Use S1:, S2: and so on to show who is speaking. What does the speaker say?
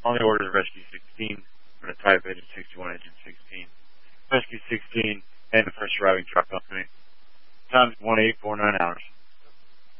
S1: On the order of Rescue 16, for the type Engine 61, Engine 16. Rescue 16 and the first arriving truck company. Time's 1849 hours.